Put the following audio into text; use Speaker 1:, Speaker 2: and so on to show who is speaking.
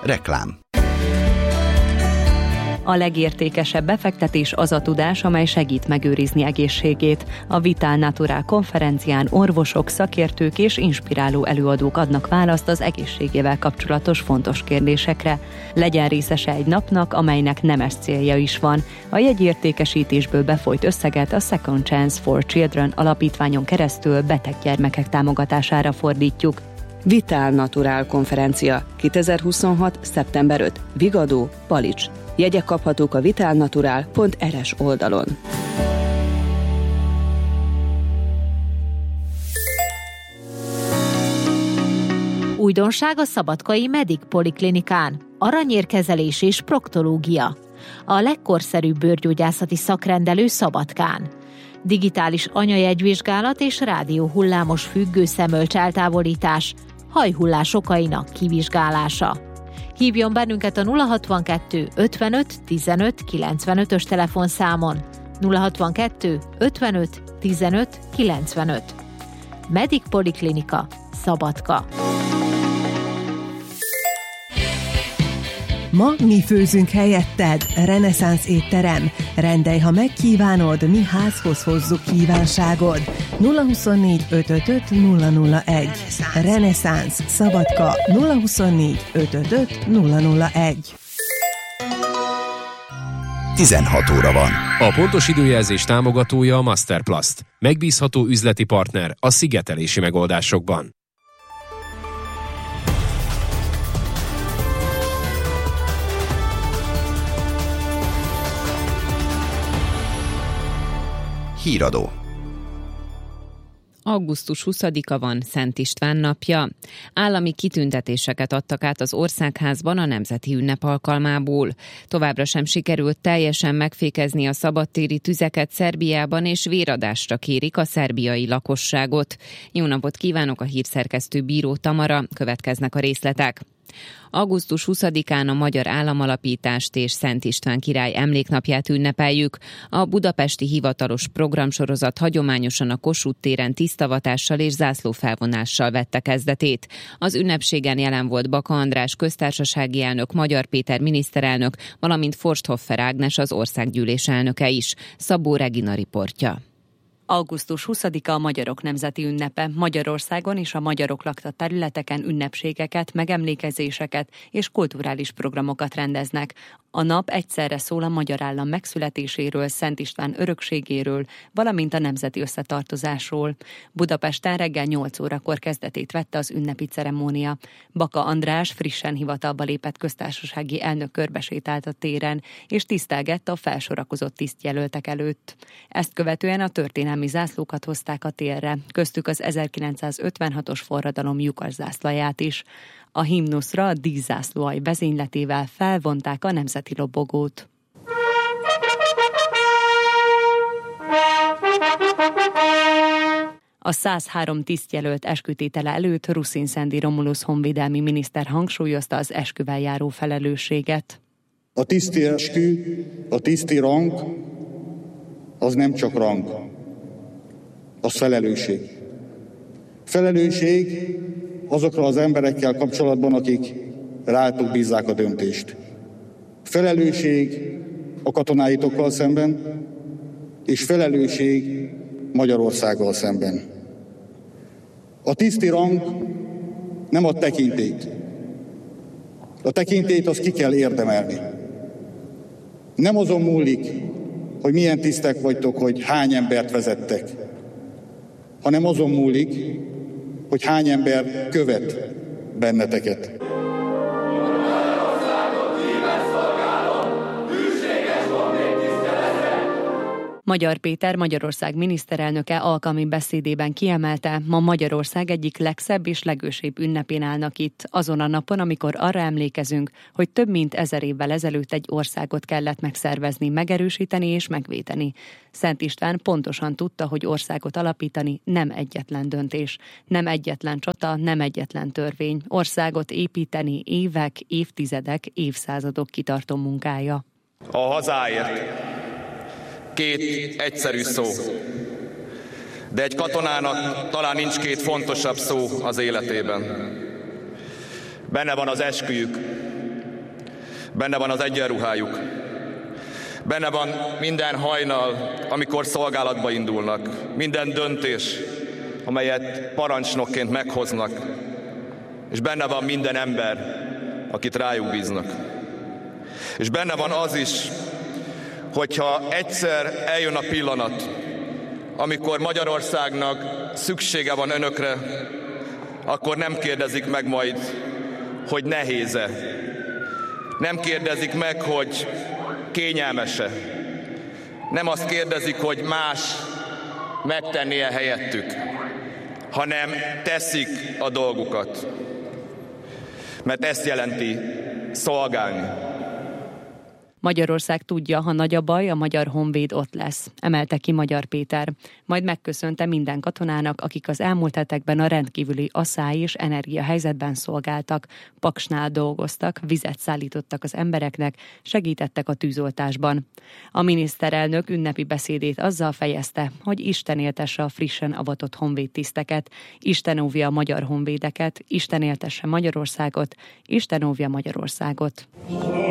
Speaker 1: Reklám.
Speaker 2: A legértékesebb befektetés az a tudás, amely segít megőrizni egészségét. A Vital Natural konferencián orvosok, szakértők és inspiráló előadók adnak választ az egészségével kapcsolatos fontos kérdésekre. Legyen részese egy napnak, amelynek nemes célja is van. A jegyértékesítésből befolyt összeget a Second Chance for Children alapítványon keresztül beteg gyermekek támogatására fordítjuk.
Speaker 3: Vital Natural konferencia 2026. szeptember 5. Vigadó, Palics. Jegyek kaphatók a vitalnatural.rs oldalon.
Speaker 4: Újdonság a szabadkai Medic Poliklinikán. Aranyérkezelés és proktológia. A legkorszerűbb bőrgyógyászati szakrendelő Szabadkán. Digitális anyajegyvizsgálat és rádióhullámos függő szemölcs eltávolítás, hajhullás okainak kivizsgálása. Hívjon bennünket a 062 55 15 95-ös telefonszámon. 062 55 15 95. Medic Poliklinika, Szabadka.
Speaker 5: Ma mi főzünk helyetted, Reneszánsz étterem. Rendelj, ha megkívánod, mi házhoz hozzuk kívánságod. 024 555 001. Reneszánsz, Szabadka, 024 555 001.
Speaker 1: 16 óra van.
Speaker 6: A pontos időjelzés támogatója a Masterplast. Megbízható üzleti partner a szigetelési megoldásokban.
Speaker 1: Híradó.
Speaker 7: Augusztus 20-a van, Szent István napja. Állami kitüntetéseket adtak át az Országházban a nemzeti ünnep alkalmából. Továbbra sem sikerült teljesen megfékezni a szabadtéri tüzeket Szerbiában, és véradásra kérik a szerbiai lakosságot. Jó napot kívánok, a hírszerkesztő Bíró Tamara, következnek a részletek. Augusztus 20-án a magyar államalapítást és Szent István király emléknapját ünnepeljük. A budapesti hivatalos programsorozat hagyományosan a Kossuth téren tisztavatással és zászlófelvonással vette kezdetét. Az ünnepségen jelen volt Baka András köztársasági elnök, Magyar Péter miniszterelnök, valamint Forsthoffer Ágnes, az országgyűlés elnöke is. Szabó Regina riportja.
Speaker 2: Augusztus 20-a a magyarok nemzeti ünnepe. Magyarországon és a magyarok lakta területeken ünnepségeket, megemlékezéseket és kulturális programokat rendeznek. A nap egyszerre szól a magyar állam megszületéséről, Szent István örökségéről, valamint a nemzeti összetartozásról. Budapesten reggel 8 órakor kezdetét vette az ünnepi ceremónia. Baka András frissen hivatalba lépett köztársasági elnök körbesétált a téren, és tisztelgett a felsorakozott tisztjelöltek előtt. Ezt követően a történelmi zászlókat hozták a térre, köztük az 1956-os forradalom lyukaszászlaját is. A himnuszra a díszzászlóalj vezényletével felvonták a nemzeti lobogót. A 103 tisztjelölt eskütétele előtt Ruszin Szendi Romulus honvédelmi miniszter hangsúlyozta az esküvel járó felelősséget.
Speaker 8: A tiszti eskü, a tiszti rang, az nem csak rang, az felelősség. Felelősség azokra az emberekkel kapcsolatban, akik rátok bízzák a döntést. Felelősség a katonáitokkal szemben, és felelősség Magyarországgal szemben. A tiszti rang nem ad tekintélyt. A tekintélyt azt ki kell érdemelni. Nem azon múlik, hogy milyen tisztek vagytok, hogy hány embert vezettek, hanem azon múlik, hogy hány ember követ benneteket.
Speaker 2: Magyar Péter Magyarország miniszterelnöke alkalmi beszédében kiemelte, ma Magyarország egyik legszebb és legősibb ünnepén állnak itt, azon a napon, amikor arra emlékezünk, hogy több mint 1000 évvel ezelőtt egy országot kellett megszervezni, megerősíteni és megvédeni. Szent István pontosan tudta, hogy országot alapítani nem egyetlen döntés, nem egyetlen csata, nem egyetlen törvény. Országot építeni évek, évtizedek, évszázadok kitartó munkája.
Speaker 9: A hazáért. Két egyszerű szó, de egy katonának talán nincs két fontosabb szó az életében. Benne van az esküjük, Benne van az egyenruhájuk. Benne van minden hajnal, amikor szolgálatba indulnak. Minden döntés, amelyet parancsnokként meghoznak. És benne van minden ember, akit rájuk bíznak. És benne van az is, hogyha egyszer eljön a pillanat, amikor Magyarországnak szüksége van önökre, akkor nem kérdezik meg majd, hogy nehéz-e. Nem kérdezik meg, hogy kényelmes-e. Nem azt kérdezik, hogy más megtennie helyettük, hanem teszik a dolgukat. Mert ezt jelenti szolgálni.
Speaker 2: Magyarország tudja, ha nagy a baj, a Magyar Honvéd ott lesz, emelte ki Magyar Péter. Majd megköszönte minden katonának, akik az elmúlt hetekben a rendkívüli asszály és energiahelyzetben szolgáltak, Paksnál dolgoztak, vizet szállítottak az embereknek, segítettek a tűzoltásban. A miniszterelnök ünnepi beszédét azzal fejezte, hogy Isten éltesse a frissen avatott honvédtiszteket, Isten óvja a magyar honvédeket, Isten éltesse Magyarországot, Isten óvja Magyarországot.